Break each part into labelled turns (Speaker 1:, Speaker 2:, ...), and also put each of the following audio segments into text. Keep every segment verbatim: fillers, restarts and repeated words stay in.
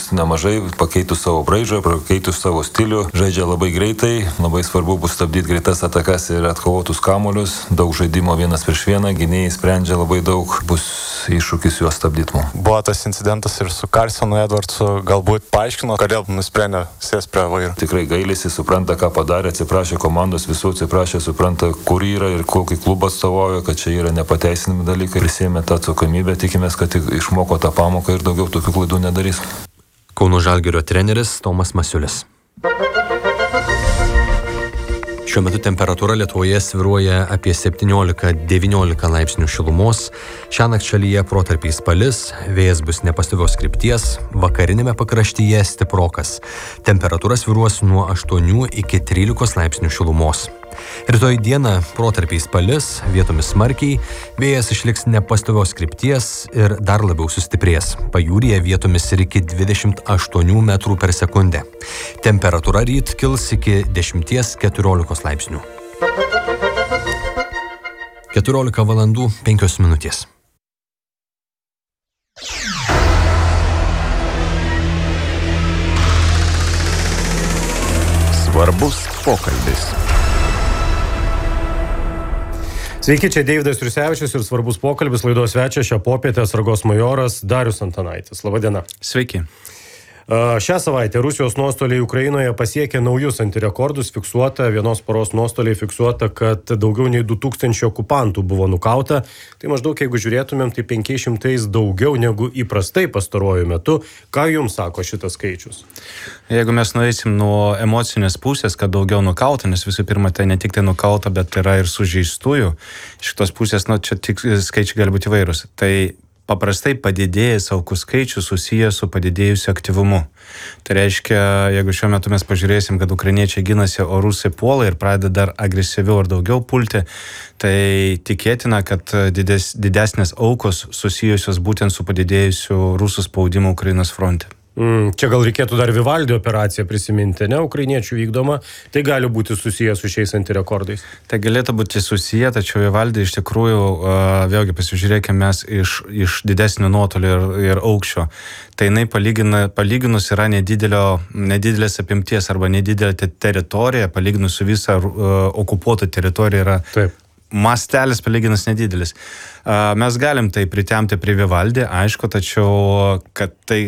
Speaker 1: nemažai, pakeitus savo braižą, pakeitus savo stilių, žaidžia labai greitai, labai svarbu bus stabdyti greitas atakas ir atkovotus kamuolius, daug žaidimo vienas prieš vieną, gynėjai sprendžia labai daug, bus iššūkis juos stabdyti mums.
Speaker 2: Buvo tas incidentas ir su Carsonu Edwardsu, galbūt paaiškino, kodėl nusprendė sės prie vairo.
Speaker 1: Tikrai gailisi, supranta, ką padarė, atsiprašė komandos, visų atsiprašė, supranta, kur yra ir kokį klubą atstovauja, kad čia yra nepateisinami dalykai, prisėmė tą atsakomybę, tikimės, kad išmoko tą pamoką ir daugiau tokių klaidų nedarys.
Speaker 3: Kauno Žalgirio treneris Tomas Masiulis. Šiuo metu temperatūra Lietuvoje svyruoja apie septyniolika devyniolika laipsnių šilumos. Šiąnakt šalyje protarpiais palis, vėjas bus nepastovios krypties, vakarinėme pakraštyje stiprokas. Temperatūra svyruos nuo aštuonių iki trylikos laipsnių šilumos. Rytoj dieną protarpiais palis, vietomis smarkiai, vėjas išliks nepastovios krypties ir dar labiau sustiprės. Pajūryje vietomis ir iki dvidešimt aštuonių metrų per sekundę. Temperatūra ryt kils iki dešimties keturiolikos laipsnių. keturiolika valandų penkios minutės.
Speaker 4: Svarbus pokalbis.
Speaker 5: Sveiki, čia Deividas Jursevičius ir svarbus pokalbis, laidos svečias šią popietę atsargos majoras Darius Antanaitis. Labadiena.
Speaker 6: Sveiki.
Speaker 5: Šią savaitę Rusijos nuostoliai Ukrainoje pasiekė naujus antirekordus, fiksuota, vienos paros nuostoliai fiksuota, kad daugiau nei du tūkstančiai okupantų buvo nukauta. Tai maždaug, jeigu žiūrėtumėm, tai penkiais šimtais daugiau negu įprastai pastaruoju metu. Ką jums sako šitas skaičius?
Speaker 6: Jeigu mes nueisim nuo emocinės pusės, kad daugiau nukauta, nes visų pirma, tai ne tik tai nukauta, bet yra ir sužeistųjų. Iš šitos pusės, nu, čia tik skaičiai gali būti įvairūs. Tai paprastai padidėjęs aukų skaičius susijęs su padidėjusiu aktyvumu. Tai reiškia, jeigu šiuo metu mes pažiūrėsim, kad ukrainiečiai ginasi, o rusai puola ir pradeda dar agresyviau ir daugiau pulti, tai tikėtina, kad dides, didesnės aukos susijusios būtent su padidėjusiu rusų spaudimu Ukrainos fronte.
Speaker 5: Mm, čia gal reikėtų dar Vivaldi operaciją prisiminti, ne, ukrainiečių vykdoma, tai gali būti susiję su šiais antirekordais.
Speaker 6: Tai galėtų būti susiję, tačiau Vivaldi iš tikrųjų, vėlgi pasižiūrėkime mes iš, iš didesnio nuotolio ir, ir aukščio. Tai jinai palygina, palyginus yra nedidelio, nedidelės apimties arba nedidelė teritorija, palyginus su visą uh, okupuotą teritoriją yra.
Speaker 5: Taip.
Speaker 6: Mastelis palyginus nedidelis. Mes galim tai pritemti prie Vivaldi, aišku, tačiau kad tai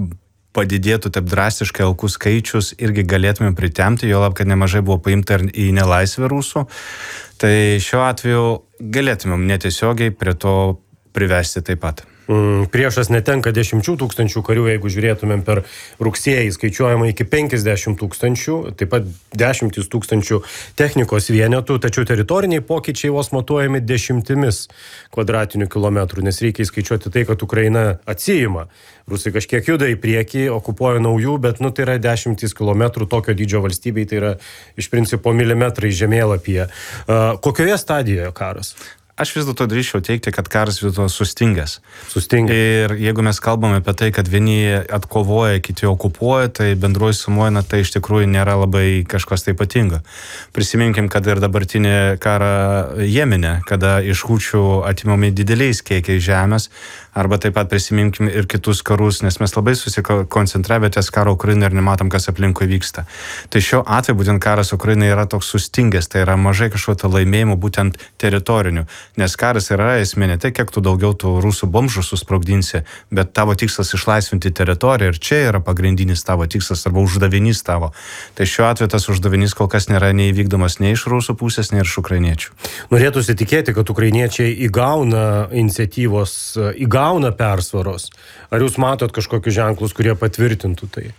Speaker 6: padidėtų taip drastiškai aukų skaičius, irgi galėtume pritemti, jo lab, kad nemažai buvo paimta ir į nelaisvę rusų. Tai šiuo atveju galėtumėm netiesiogiai prie to privesti taip pat.
Speaker 5: Mm, priešas netenka dešimčių tūkstančių karių, jeigu žiūrėtumėm per rugsėjį, skaičiuojama iki penkiasdešimt tūkstančių, taip pat dešimtis tūkstančių technikos vienetų, tačiau teritoriniai pokyčiai vos matuojami dešimtimis kvadratinių kilometrų, nes reikia įskaičiuoti tai, kad Ukraina atsiima. Rusai kažkiek juda į priekį, okupuoja naujų, bet nu, tai yra dešimtis kilometrų tokio dydžio valstybei, tai yra iš principo milimetrai žemėlapyje. Uh, kokioje stadijoje karas?
Speaker 6: Aš vis dėlto drįsčiau teikti, kad karas vis dėlto sustingęs.
Speaker 5: Sustingęs.
Speaker 6: Ir jeigu mes kalbame apie tai, kad vieni atkovoja, kiti okupuoja, tai bendruoju sumoje, na, tai iš tikrųjų nėra labai kažkas tai ypatingo. Prisiminkim, kad ir dabartinį karą Jemene, kada iš Hučių atimami dideliais kiekiais žemės, arba taip pat prisiminkim ir kitus karus, nes mes labai susikoncentravę ties karo Ukrainoje ir nematom, kas aplinkui vyksta. Tai šiuo atveju būtent karas Ukrainoje yra toks sustingęs, tai yra mažai kažkokio laimėjimo būtent teritorinių. Nes karas yra esmė ne tai, kiek tu daugiau tų rusų bomžų susprogdinsi, bet tavo tikslas išlaisvinti teritoriją ir čia yra pagrindinis tavo tikslas arba uždavinys tavo. Tai šiuo atveju tas uždavinys kol kas nėra neįvykdomas nei iš rusų pusės, nei iš ukrainiečių.
Speaker 5: Norėtųsi tikėti, kad ukrainiečiai įgauna iniciatyvos, įgauna persvaros. Ar jūs matot kažkokius ženklus, kurie patvirtintų tai?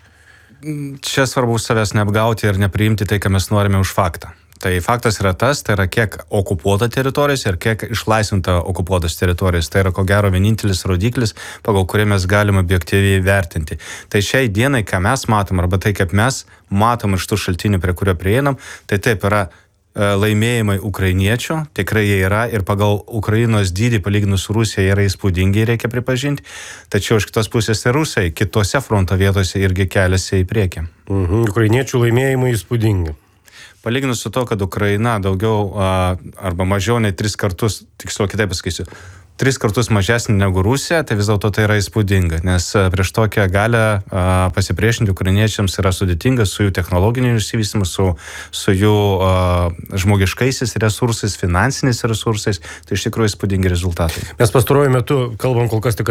Speaker 6: Čia svarbu savęs neapgauti ir nepriimti tai, ką mes norime už faktą. Tai faktas yra tas, tai yra kiek okupuota teritorijos ir kiek išlaisvinta okupuotas teritorijos. Tai yra ko gero vienintelis rodiklis, pagal kurį mes galime objektyviai vertinti. Tai šiai dienai, ką mes matom, arba tai, kaip mes matom iš tų šaltinių, prie kurio prieinam, tai taip yra laimėjimai ukrainiečių, tikrai jie yra ir pagal Ukrainos dydį palyginus su Rusija yra įspūdingi, reikia pripažinti. Tačiau iš kitos pusės ir rusai kitose fronto vietose irgi keliasi į priekį.
Speaker 5: Mhm. Ukrainiečių laimėjimai įspūdingi.
Speaker 6: Palyginus su to, kad Ukraina daugiau a, arba mažiau nei tris kartus, tiksliau kitaip pasakysiu, tris kartus mažesnė negu Rusija, tai vis dėlto tai yra įspūdinga, nes prieš tokią galę pasipriešinti ukrainiečiams yra sudėtinga su jų technologiniu išsivystymu, su, su jų a, žmogiškaisiais resursais, finansiniais resursais, tai iš tikrųjų įspūdingi rezultatai.
Speaker 5: Mes pastaruoju metu kalbam kol kas tik